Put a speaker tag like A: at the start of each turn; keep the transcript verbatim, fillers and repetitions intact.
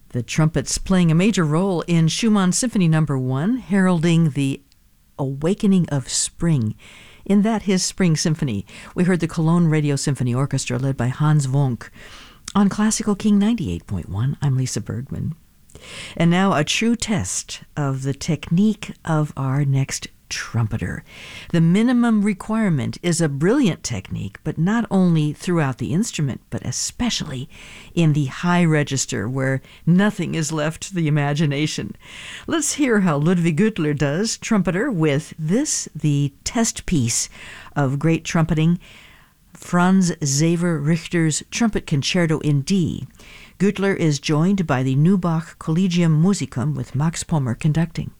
A: The trumpets playing a major role in Schumann Symphony Number One, heralding the awakening of spring. In that, his Spring Symphony, we heard the Cologne Radio Symphony Orchestra led by Hans Wonk. On Classical King ninety-eight point one, I'm Lisa Bergman. And now a true test of the technique of our next trumpeter. The minimum requirement is a brilliant technique, but not only throughout the instrument, but especially in the high register where nothing is left to the imagination. Let's hear how Ludwig Güttler does, trumpeter, with this, the test piece of great trumpeting, Franz Xaver Richter's Trumpet Concerto in D. Güttler is joined by the Neubach Collegium Musicum with Max Pommer conducting.